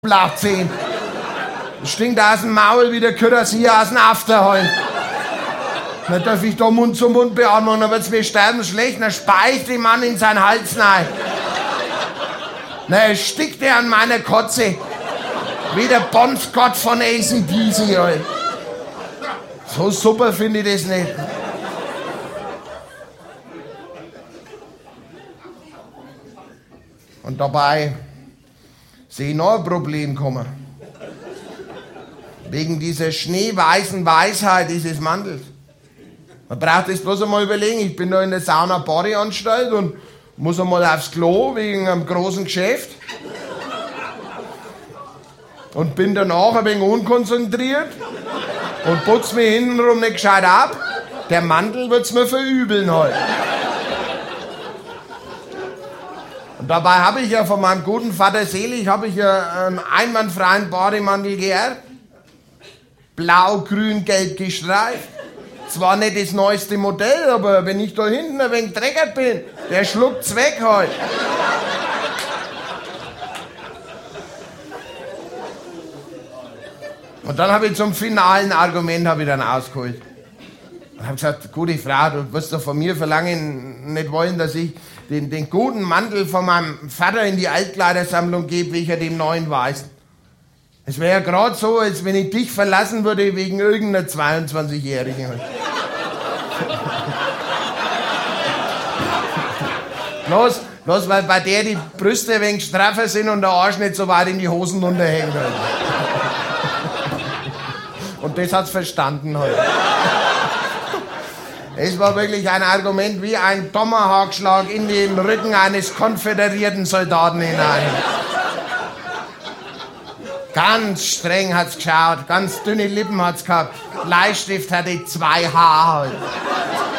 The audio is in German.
Blautzehen. Stinkt aus dem Maul wie der Kürassier aus dem Afterhall. Dann darf ich da Mund zu Mund beatmen, dann wird's mir sterben schlecht, dann speicht der Mann in seinen Hals rein. Na, stickt er an meiner Kotze. Wie der Bond-Gott von AC/DC, halt. So super finde ich das nicht. Und dabei sehe ich noch ein Problem kommen. Wegen dieser schneeweißen Weisheit dieses Mantels. Man braucht das bloß einmal überlegen. Ich bin da in der Sauna-Badeanstalt und muss einmal aufs Klo wegen einem großen Geschäft. Und bin danach ein wenig unkonzentriert und putz mir hintenrum nicht gescheit ab. Der Mantel wird's mir verübeln heute. Und dabei habe ich ja von meinem guten Vater Selig einen einwandfreien Bademantel geerbt. Blau, grün, gelb gestreift. Zwar nicht das neueste Modell, aber wenn ich da hinten ein wenig dreckert bin, der schluckt's weg heute. Und dann habe ich zum finalen Argument dann ausgeholt. Und habe gesagt, gute Frau, du wirst doch von mir verlangen, nicht wollen, dass ich den guten Mantel von meinem Vater in die Altkleidersammlung gebe, welcher dem neuen weißen. Es wäre ja gerade so, als wenn ich dich verlassen würde wegen irgendeiner 22-Jährigen. Bloß weil bei der die Brüste ein wenig straffer sind und der Arsch nicht so weit in die Hosen runterhängt. Und das hat's verstanden heute. Es war wirklich ein Argument wie ein Tomahawk-Schlag in den Rücken eines konföderierten Soldaten hinein. Ganz streng hat's geschaut, ganz dünne Lippen hat's gehabt. Bleistift hatte 2 H.